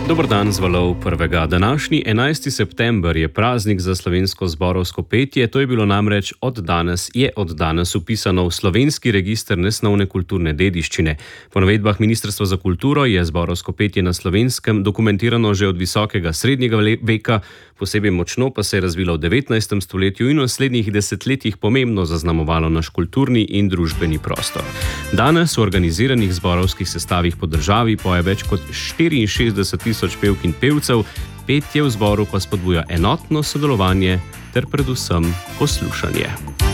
Dober dan z valov prvega. Današnji 11. september je praznik za slovensko zborovsko petje, to je bilo namreč od danes vpisano v slovenski register nesnovne kulturne dediščine. Po navedbah Ministrstva za kulturo je zborovsko petje na Slovenskem dokumentirano že od visokega srednjega veka, posebej močno pa se je razvilo v 19. stoletju in v naslednjih desetletjih pomembno zaznamovalo naš kulturni in družbeni prostor. Danes v organiziranih zborovskih sestavih po državi poje več kot 64.000 pevk in pevcev, petje v zboru pa spodbuja enotno sodelovanje ter predvsem poslušanje.